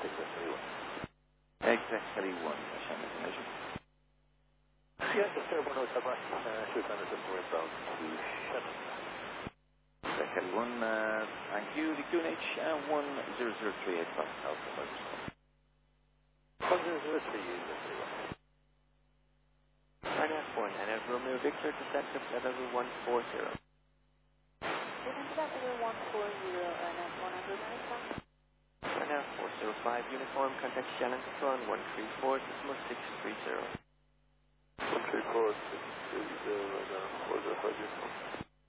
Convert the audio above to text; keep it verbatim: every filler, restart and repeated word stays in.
exactly one. Exactly one. عشان information. Yes, the Fairborn oh seven, uh, shoot under the inbound to Shannon. Exactly one, uh, thank you. The Q N H uh, one zero zero three eight five Alpha Microsoft. one zero zero three exactly one. China four nine of Romeo Victor, descent of level one four zero. Descent to level one four zero and at one hundred American. China four zero five uniform, contact Shannon Control on one three four decimal six three zero. one three four six three zero, right now, four zero five uniform.